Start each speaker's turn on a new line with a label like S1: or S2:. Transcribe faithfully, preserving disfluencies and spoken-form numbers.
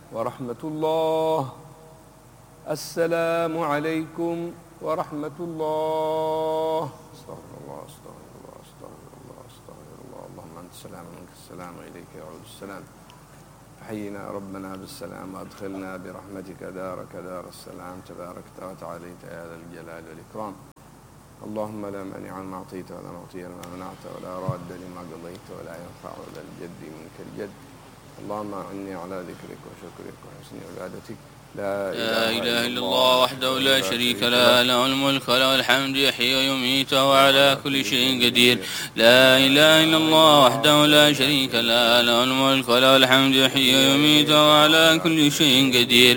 S1: ورحمة الله. السلام عليكم ورحمة الله. استغفر الله استغفر الله استغفر الله استغفر الله. اللهم أنت السلام ومنك السلام وإليك يعود السلام. فحينا ربنا بالسلام وأدخلنا برحمتك دارك دار السلام. تباركت وتعاليت يا ذا الجلال والإكرام. اللهم لا مانع لما أعطيت ولا معطي لما منعت ولا راد لما قضيت ولا ينفع ذا الجد منك الجد. اللهم أعني على ذكرك وشكرك وحسن عبادتك. لا
S2: إله إلا الله وحده لا شريك له، له الملك وله الحمد، يحيي ويميت وهو على كل شيء قدير. لا إله إلا الله وحده لا شريك له، له الملك وله الحمد، يحيي ويميت وهو على كل شيء قدير.